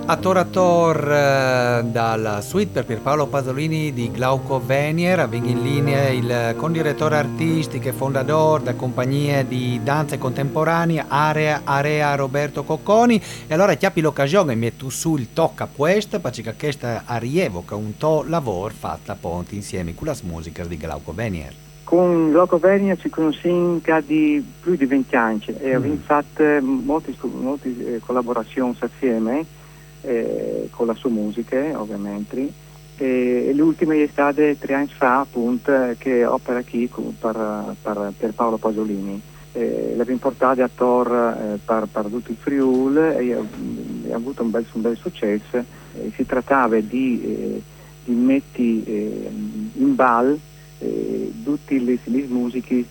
Attor dalla suite per Pierpaolo Pasolini di Glauco Venier, avviene in linea il condirettore artistico e fondatore da compagnie di danze contemporanee Area Roberto Cocconi. E allora chiappi l'occasione e metto su il tocca questa perché questa rievoca un lavoro fatto a Ponti insieme con le musiche di Glauco Venier. Con Glauco Venier ci conosciamo di più di 20 anni e abbiamo fatto molte collaborazioni assieme. Con la sua musica ovviamente e l'ultima è stata 3 anni fa appunto che opera qui per Paolo Pasolini l'abbiamo portato a Tor per tutto il Friuli e ha avuto un bel successo. Si trattava di mettere in bal tutte le musiche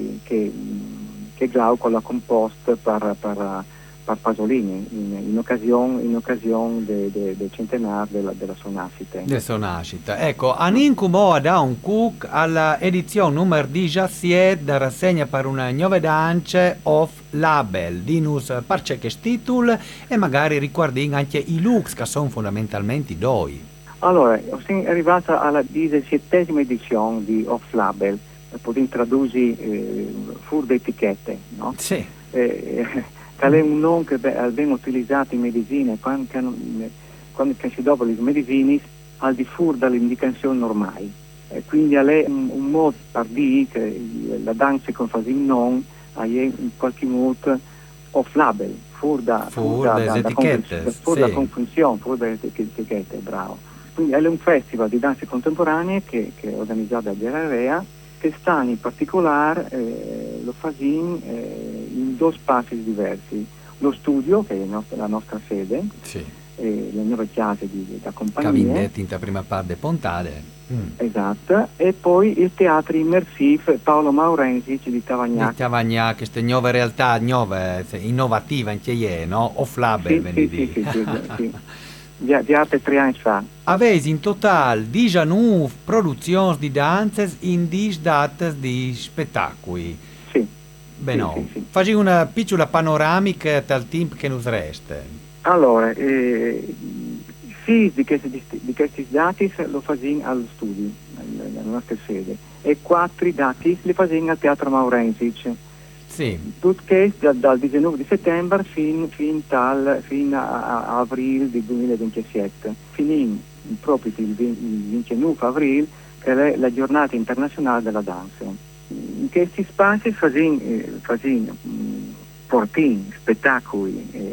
che Glauco l'ha composto per Pasolini in occasione del centenario della sua nascita. Del sua nascita. Ecco, anincumo ad un cook alla edizione numero 17 da rassegna per una nuova dance of label. Dinus parce che titolo e magari riguardi anche i looks che sono fondamentalmente due. Allora, sono arrivata alla 17ª edizione di Off Label, potete tradurre fur di etichette, no? Sì. È un nome che viene utilizzato in medicina quando si dopo le medicine al di fuori dall'indicazione normale. Quindi è un modo per dire che la danza che fa non è in qualche modo off label, fuori da etichette, fuori da confunzione, fuori dalle etichette, bravo. Quindi è un festival di danze contemporanee che è organizzato da Gerarea, che stanno in particolare lo fanno in due spazi diversi. Lo studio, che è la nostra sede, sì. Le nuove chiese da compagnia. Cabinetti in prima parte Pontade. Esatto, e poi il teatro immersivo Paolo Maurensic di Tavagnac. Di Tavagnac, queste nuove realtà, innovative anche ieri, no? Off label, sì. Di altri 3 anni fa. Avete in totale 19 produzioni di danze in 10 date di spettacoli. Sì. Bene, sì. Facci una piccola panoramica del tempo che nos resta. Allora, sì, di questi dati lo facciamo allo studio, nella nostra sede, e 4 dati li facciamo al Teatro Maurensic. Sì. Tutto dal 19 di settembre fino a aprile del 2027. Finì proprio il 29 aprile, che è la giornata internazionale della danza. In questi spazi facciamo portini, spettacoli,